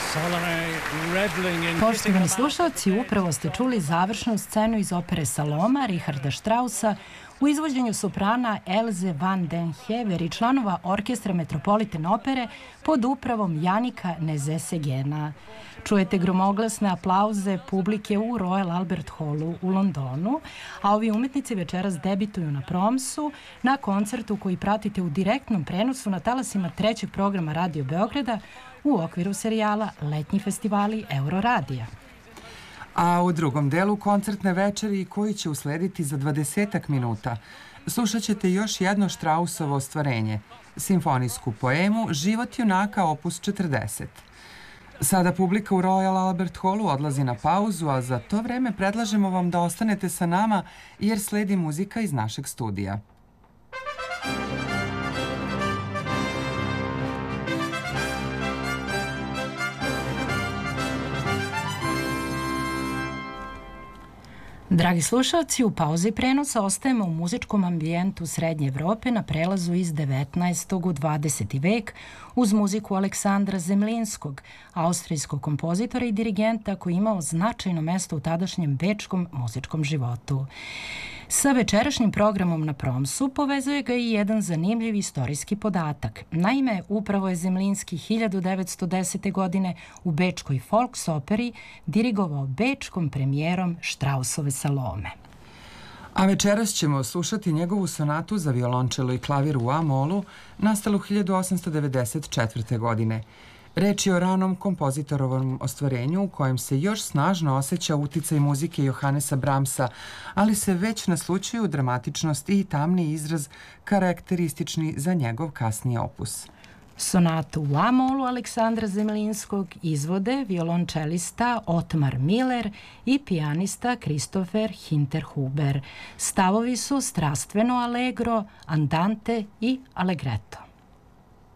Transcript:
Poštovani slušalci, upravo ste čuli završnu scenu iz opere Saloma Richarda Straussa u izvođenju soprana Elze van den Hever i članova orkestra Metropolitan opere pod upravom Janika Nezesegena. Čujete gromoglasne aplauze publike u Royal Albert Hallu u Londonu, a ovi umetnici večeras debituju na Promsu na koncertu koji pratite u direktnom prenosu na talasima trećeg programa Radio Beograda u okviru serijala Letnji festivali Euroradija. A u drugom delu koncertne večeri, koji će uslediti za 20 minuta, slušat ćete još jedno Straussovo ostvarenje, simfonijsku poemu Život junaka opus 40. Sada publika u Royal Albert Hallu odlazi na pauzu, a za to vreme predlažemo vam da ostanete sa nama jer sledi muzika iz našeg studija. Dragi slušalci, u pauzi prenosa ostajemo u muzičkom ambijentu Srednje Evrope na prelazu iz 19. u 20. vek uz muziku Aleksandra Zemlinskog, austrijskog kompozitora i dirigenta koji je imao značajno mesto u tadašnjem bečkom muzičkom životu. Sa večerašnjim programom na Promsu povezuje ga i jedan zanimljiv istorijski podatak. Naime, upravo je Zemlinski 1910. godine u bečkoj Volksoperi dirigovao bečkom premijerom Straussove Salome. A večeras ćemo slušati njegovu sonatu za violončelo i klavir u A-molu, nastalu 1894. godine. Reč je o ranom kompozitorovom ostvarenju u kojem se još snažno osjeća uticaj muzike Johannesa Brahmsa, ali se već naslućuju dramatičnost i tamni izraz karakteristični za njegov kasniji opus. Sonatu u A-molu Aleksandra Zemlinskog izvode violončelista Otmar Miller i pijanista Christopher Hinterhuber. Stavovi su strastveno allegro, andante i allegretto.